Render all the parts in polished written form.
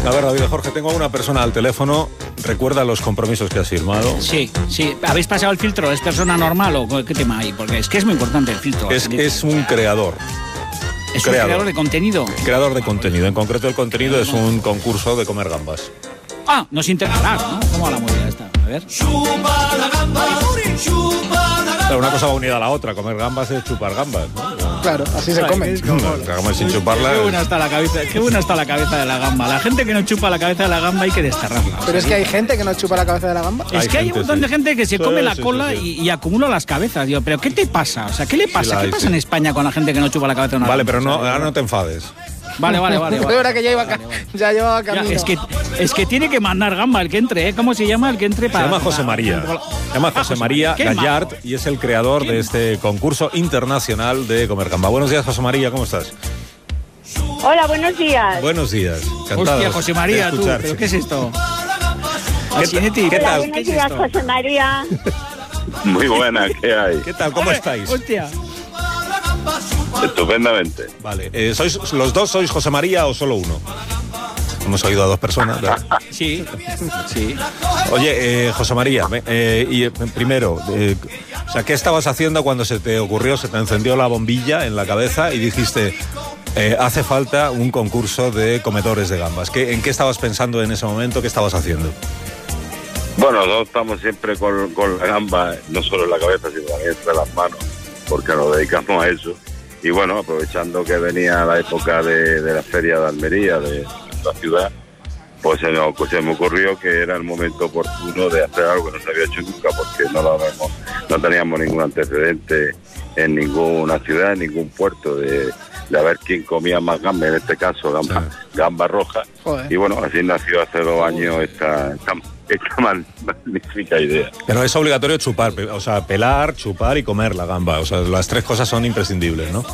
A ver, David Jorge, tengo a una persona al teléfono. ¿Recuerda los compromisos que has firmado? Sí. ¿Habéis pasado el filtro? ¿Es persona normal o qué tema hay? Porque es que es muy importante el filtro. Es un creador. ¿Es un creador de contenido? Creador de contenido. En concreto, el contenido es un concurso de comer gambas. Ah, nos interesará, ¿no? ¿Cómo va la movida esta? A ver. Pero una cosa va unida a la otra. Comer gambas es chupar gambas, ¿no? Claro, así se come. Sin chuparla. Qué buena está la cabeza de la gamba. La gente que no chupa la cabeza de la gamba hay que desterrarla. Pero es que hay gente que no chupa la cabeza de la gamba. Es que hay un montón de gente que se come la cola y acumula las cabezas. Digo, ¿pero qué te pasa? O sea, ¿qué le pasa? ¿Qué pasa en España con la gente que no chupa la cabeza de una gamba? Vale, pero ahora no te enfades. Vale. Es verdad que ya llevaba camino. Es que tiene que mandar gamba el que entre, ¿eh? ¿Cómo se llama el que entre? Se llama José María. Se llama José María Gallard y es el creador de este concurso internacional de comer gamba. Buenos días, José María, ¿cómo estás? Hola, buenos días. Buenos días. Hostia, José María, tú, ¿pero qué es esto? ¿Qué tal? Buenos días, José María. Muy buena, ¿qué hay? ¿Qué tal? ¿Cómo estáis? Hostia. Estupendamente. Vale, ¿los dos sois José María o solo uno? Hemos oído a dos personas, ¿verdad? Sí. Oye, José María, primero, o sea, ¿qué estabas haciendo cuando se te ocurrió, se te encendió la bombilla en la cabeza y dijiste, hace falta un concurso de comedores de gambas? ¿En qué estabas pensando en ese momento? ¿Qué estabas haciendo? Bueno, nosotros estamos siempre con la gamba, no solo en la cabeza, sino también entre las manos, porque nos dedicamos a eso. Y bueno, aprovechando que venía la época de la feria de Almería, de la ciudad, pues se me ocurrió que era el momento oportuno de hacer algo que no se había hecho nunca, porque no teníamos ningún antecedente en ninguna ciudad, en ningún puerto, de a ver quién comía más gamba, en este caso gamba roja. Joder. Y bueno, así nació hace 2 años esta magnífica idea. Pero es obligatorio chupar, o sea, pelar, chupar y comer la gamba, o sea, las 3 cosas son imprescindibles, ¿no?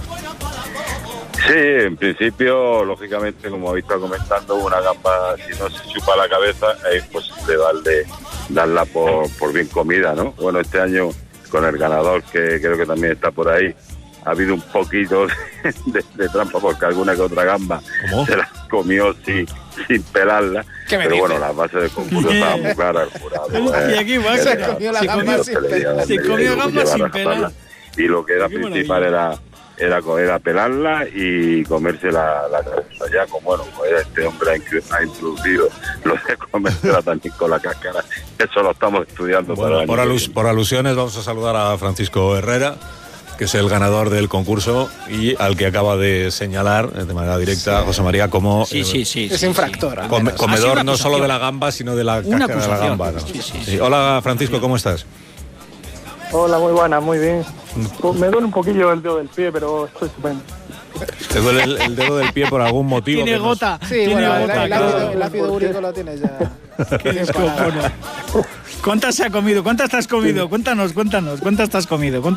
Sí, en principio, lógicamente, como habéis estado comentando, una gamba, si no se chupa la cabeza, es imposible darla por bien comida, ¿no? Bueno, este año, con el ganador, que creo que también está por ahí, ha habido un poquito de trampa, porque alguna que otra gamba se la comió sin pelarla. Pero bueno, las bases del concurso estaban muy claras. El jurado y aquí se comió la gamba sin pelar. Y lo que era principal era pelarla y comerse la cabeza. Ya como este hombre ha introducido lo de comérsela también con la cáscara, eso lo estamos estudiando. Bueno, por alusiones vamos a saludar a Francisco Herrera, que es el ganador del concurso y al que acaba de señalar de manera directa José María como es infractor. Comedor no solo de la gamba, sino de la cáscara de la gamba, ¿no? Sí. Hola, Francisco, ¿cómo estás? Hola, muy buena, muy bien. Me duele un poquillo el dedo del pie, pero estoy estupendo. ¿Te duele el dedo del pie por algún motivo? Tiene gota. Sí, bueno, el ácido úrico lo tienes ya. ¿Cuántas se ha comido? ¿Cuántas te has comido? Cuéntanos. ¿Cuántas te has comido?